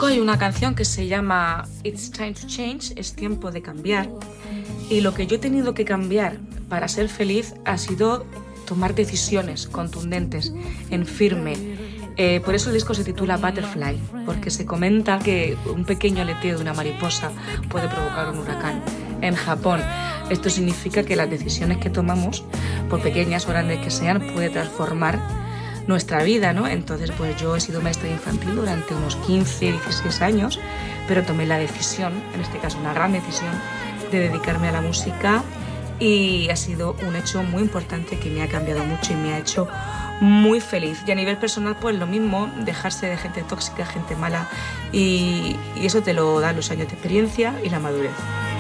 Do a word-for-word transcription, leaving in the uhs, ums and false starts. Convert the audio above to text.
disco hay una canción que se llama It's Time to Change, es tiempo de cambiar. Y lo que yo he tenido que cambiar para ser feliz ha sido tomar decisiones contundentes, en firme. Eh, por eso el disco se titula Butterfly, porque se comenta que un pequeño aleteo de una mariposa puede provocar un huracán. En Japón, esto significa que las decisiones que tomamos, por pequeñas o grandes que sean, puede transformar nuestra vida, ¿no? Entonces, pues yo he sido maestra infantil durante unos quince, dieciséis años, pero tomé la decisión, en este caso una gran decisión, de dedicarme a la música y ha sido un hecho muy importante que me ha cambiado mucho y me ha hecho muy feliz. Y a nivel personal, pues lo mismo, dejarse de gente tóxica, gente mala y, y eso te lo dan los años de experiencia y la madurez.